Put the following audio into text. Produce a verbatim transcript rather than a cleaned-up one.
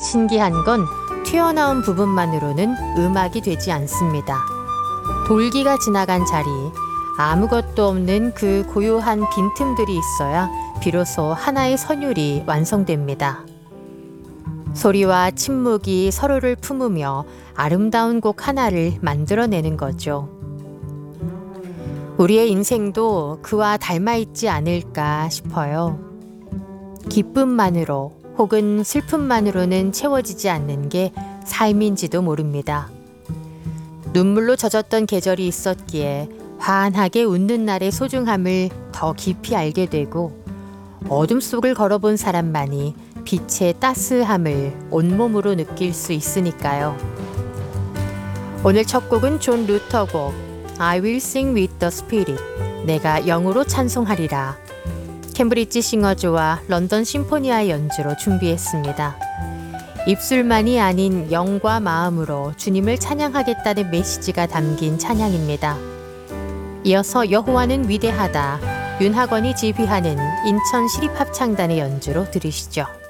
신기한 건 튀어나온 부분만으로는 음악이 되지 않습니다. 돌기가 지나간 자리, 아무것도 없는 그 고요한 빈틈들이 있어야 비로소 하나의 선율이 완성됩니다. 소리와 침묵이 서로를 품으며 아름다운 곡 하나를 만들어내는 거죠. 우리의 인생도 그와 닮아 있지 않을까 싶어요. 기쁨만으로 혹은 슬픔만으로는 채워지지 않는 게 삶인지도 모릅니다. 눈물로 젖었던 계절이 있었기에 환하게 웃는 날의 소중함을 더 깊이 알게 되고, 어둠 속을 걸어본 사람만이 빛의 따스함을 온몸으로 느낄 수 있으니까요. 오늘 첫 곡은 존 루터 곡 I will sing with the spirit, 내가 영으로 찬송하리라, 캠브리지 싱어즈와 런던 심포니아의 연주로 준비했습니다. 입술만이 아닌 영과 마음으로 주님을 찬양하겠다는 메시지가 담긴 찬양입니다. 이어서 여호와는 위대하다, 윤학원이 지휘하는 인천 시립합창단의 연주로 들으시죠.